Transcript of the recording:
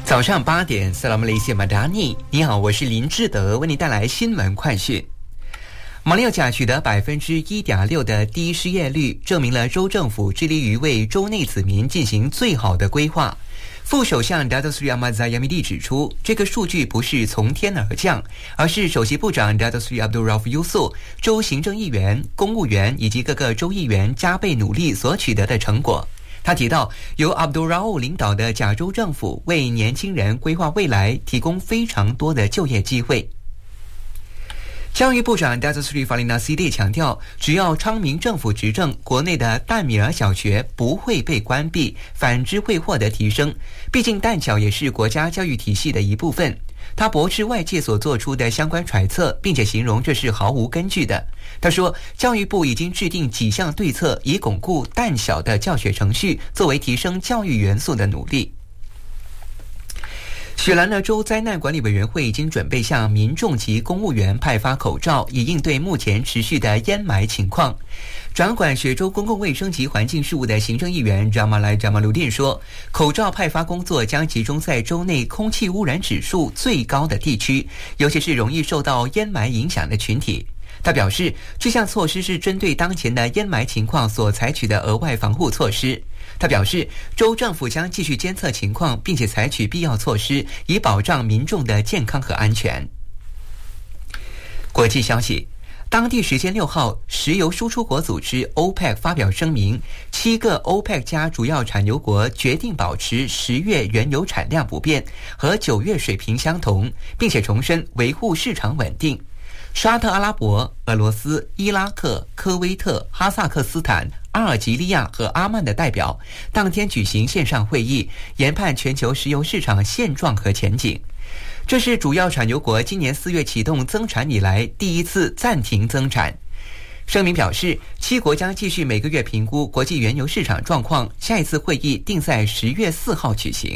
早上8点，萨拉姆雷谢马达尼，你好，我是林志德，为你带来新闻快讯。马六甲取得 1.6% 的低失业率，证明了州政府致力于为州内子民进行最好的规划。副首相 Dato Sri Ahmad Zahid 指出，这个数据不是从天而降，而是首席部长 Dato Sri Abdul Rauf Yusof、州行政议员、公务员以及各个州议员加倍努力所取得的成果。他提到，由 Abdul Rauf 领导的甲州政府为年轻人规划未来，提供非常多的就业机会。教育部长 Dato Sri Faliana Siddique 强调，只要昌明政府执政，国内的淡米尔小学不会被关闭，反之会获得提升。毕竟淡小也是国家教育体系的一部分。他驳斥外界所做出的相关揣测，并且形容这是毫无根据的。他说，教育部已经制定几项对策，以巩固淡小的教学程序，作为提升教育元素的努力。雪兰莪州灾难管理委员会已经准备向民众及公务员派发口罩，以应对目前持续的淹霾情况。掌管雪州公共卫生及环境事务的行政议员 Jamalai Jamaluddin 说，口罩派发工作将集中在州内空气污染指数最高的地区，尤其是容易受到淹霾影响的群体。他表示，这项措施是针对当前的淹霾情况所采取的额外防护措施。他表示，州政府将继续监测情况，并且采取必要措施，以保障民众的健康和安全。国际消息，当地时间6号，石油输出国组织 OPEC 发表声明，7个 OPEC 加主要产油国决定保持10月原油产量不变，和9月水平相同，并且重申维护市场稳定。沙特阿拉伯、俄罗斯、伊拉克、科威特、哈萨克斯坦、阿尔及利亚和阿曼的代表当天举行线上会议，研判全球石油市场现状和前景。这是主要产油国今年4月启动增产以来第一次暂停增产。声明表示，7国将继续每个月评估国际原油市场状况，下一次会议定在10月4号举行。